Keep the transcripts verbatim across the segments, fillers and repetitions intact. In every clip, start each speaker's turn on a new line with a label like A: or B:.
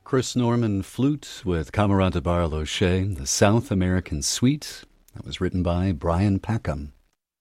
A: Chris Norman flute with Camerata Barloche, the South American Suite. That was written by Brian Packham.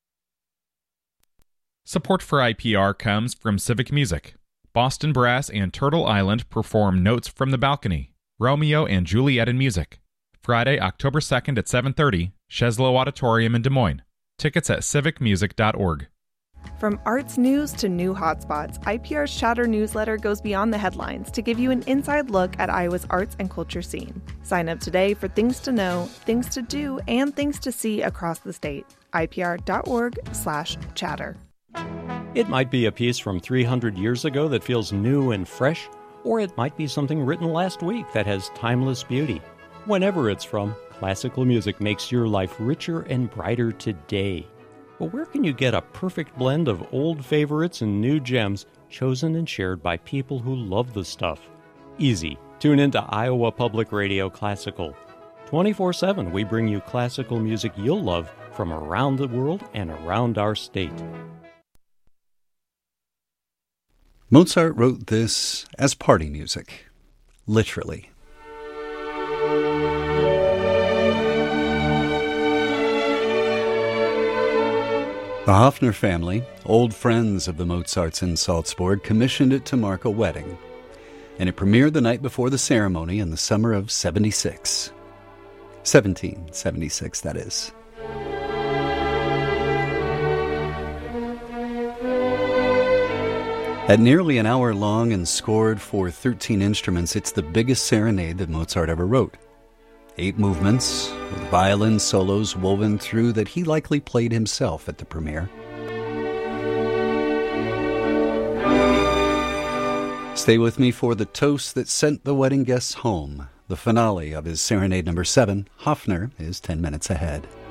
B: Support for I P R comes from Civic Music. Boston Brass and Turtle Island perform Notes from the Balcony, Romeo and Juliet in Music. Friday, October second at seven thirty, Sheslow Auditorium in Des Moines. Tickets at civic music dot org.
C: From arts news to new hotspots, I P R's Chatter newsletter goes beyond the headlines to give you an inside look at Iowa's arts and culture scene. Sign up today for things to know, things to do, and things to see across the state. I P R dot org slash chatter.
D: It might be a piece from three hundred years ago that feels new and fresh, or it might be something written last week that has timeless beauty. Whenever it's from, classical music makes your life richer and brighter today. But where can you get a perfect blend of old favorites and new gems chosen and shared by people who love the stuff? Easy. Tune into Iowa Public Radio Classical. twenty-four seven, we bring you classical music you'll love from around the world and around our state.
A: Mozart wrote this as party music, literally. The Hofner family, old friends of the Mozarts in Salzburg, commissioned it to mark a wedding, and it premiered the night before the ceremony in the summer of seventy-six. seventeen seventy-six, that is. At nearly an hour long and scored for thirteen instruments, it's the biggest serenade that Mozart ever wrote. Eight movements, with violin solos woven through that he likely played himself at the premiere. Stay with me for the toast that sent the wedding guests home. The finale of his Serenade number seven, Hofner, is ten minutes ahead.